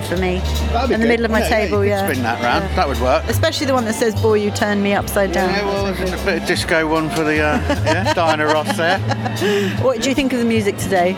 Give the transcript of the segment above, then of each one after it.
for me. In the middle of my table, you could spin that round. Yeah. That would work. Especially the one that says, "Boy, you turned me upside down." Yeah, well, there's a bit of disco one for the Diana Ross there. What do you think of the music today?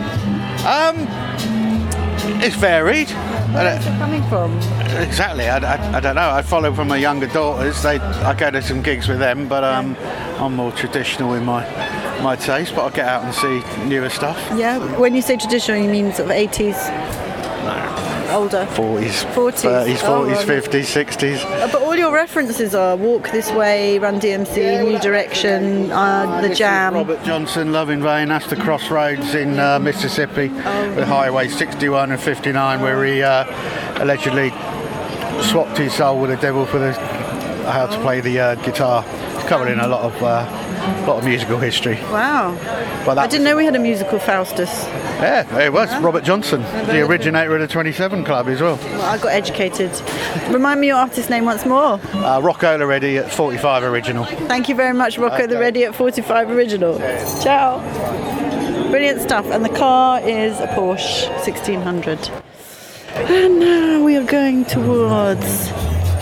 It's varied. Where is it coming from? Exactly. I don't know. I follow from my younger daughters. I go to some gigs with them, but I'm more traditional in my taste. But I get out and see newer stuff. Yeah. When you say traditional, you mean sort of 80s? Older? 40s, 40s, 30s, 40s, 50s, 60s. But all your references are Walk This Way, Run DMC, New Direction, The Jam. Robert Johnson, Love in Vain, that's the crossroads in Mississippi with Highway 61 and 59 where he allegedly swapped his soul with the devil for how to play the guitar. It's covered in a lot of musical history. Wow. I didn't know we had a musical Faustus. Yeah, it was. Robert Johnson, the originator of the 27 Club as well. Well, I got educated. Remind me your artist name once more. Rocco Loretti at 45 Original. Thank you very much, Rocco Loretti at 45 Original. Cheers. Ciao. Brilliant stuff. And the car is a Porsche 1600. And now we are going towards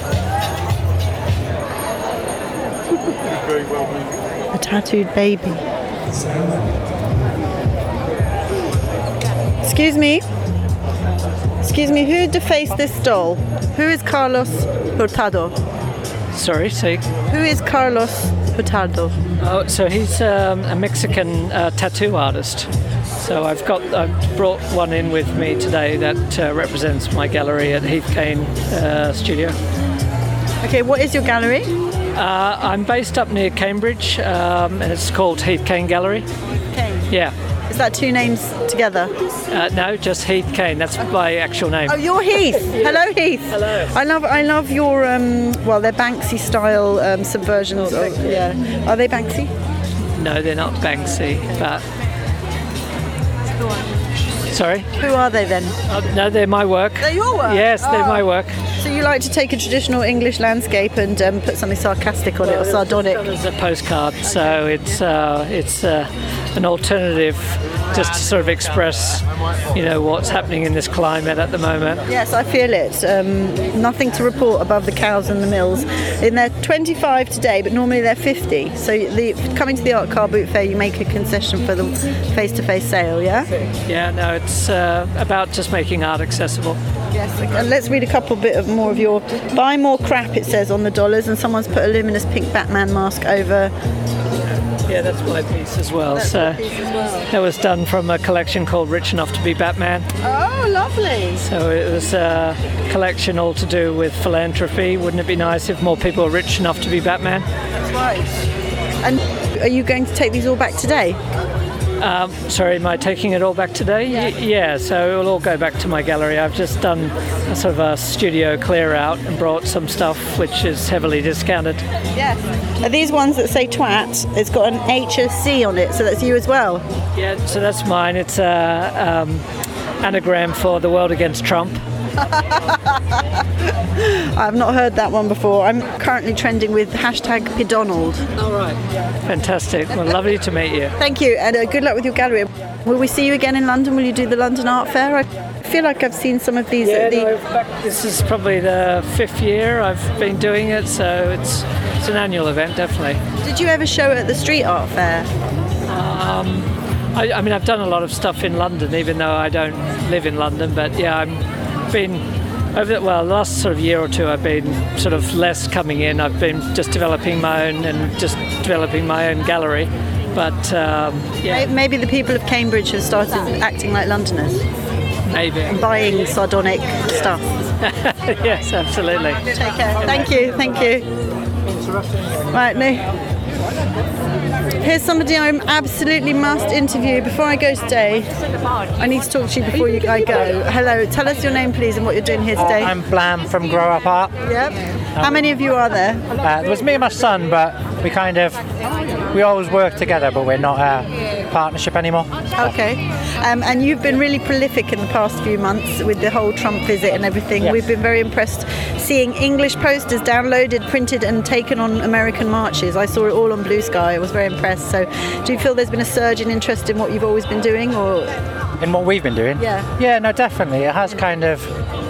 a tattooed baby. Excuse me, who defaced this doll? Who is Carlos Hurtado? Sorry, say. Who is Carlos Hurtado? Oh, so he's a Mexican tattoo artist. So I've brought one in with me today that represents my gallery at Heath Kane Studio. Okay, what is your gallery? I'm based up near Cambridge, and it's called Heath Kane Gallery. Kane. Yeah. Is that two names together? No, just Heath Kane. That's my actual name. Oh, you're Heath. Hello, Heath. Hello. I love your they're Banksy style subversions. Are they Banksy? No, they're not Banksy, but. Sorry? Who are they then? No, they're my work. They're your work? Yes, they're my work. So you like to take a traditional English landscape and put something sarcastic on it or sardonic? It's a postcard, so it's an alternative just to sort of express, what's happening in this climate at the moment. Yes, I feel it. Nothing to report above the cows and the mills. And they're 25 today, but normally they're 50. So coming to the Art Car Boot Fair, you make a concession for the face-to-face sale, yeah? Yeah, no, it's about just making art accessible. Yes, and let's read a couple bit more of your buy more crap, it says on the dollars, and someone's put a luminous pink Batman mask over. Yeah, that's my piece as well. That was done from a collection called Rich Enough to be Batman. Oh, lovely. So it was a collection all to do with philanthropy. Wouldn't it be nice if more people were rich enough to be Batman? That's right. And are you going to take these all back today? Sorry, am I taking it all back today? Yeah, so it will all go back to my gallery. I've just done a sort of a studio clear out and brought some stuff which is heavily discounted. Yes. Are these ones that say twat? It's got an HSC on it, so that's you as well? Yeah, so that's mine. It's a anagram for the world against Trump. I've not heard that one before. I'm currently trending with #PDonald. All right. Fantastic. Well, lovely to meet you. Thank you, and good luck with your gallery. Will we see you again in London? Will you do the London Art Fair? I feel like I've seen some of these at the... This is probably the 5th year I've been doing it, so it's an annual event, definitely. Did you ever show it at the Street Art Fair? I mean, I've done a lot of stuff in London, even though I don't live in London, but yeah, the last sort of year or two I've been sort of less coming in. I've been just developing my own gallery, but maybe the people of Cambridge have started acting like Londoners. Maybe. And buying sardonic stuff. Yes, absolutely. Take care. Thank you. Right, now here's somebody I absolutely must interview before I go today. I need to talk to you before I go. Hello, tell us your name please and what you're doing here today. I'm Blam from Grow Up Art. Yep. How many of you are there? It was me and my son, but we always work together, but we're not a partnership anymore. Okay. And you've been really prolific in the past few months with the whole Trump visit and everything. Yes. We've been very impressed seeing English posters downloaded, printed and taken on American marches. I saw it all on Blue Sky. I was very impressed. So do you feel there's been a surge in interest in what you've always been doing? Or In what we've been doing? Yeah. Yeah, no, definitely. It has kind of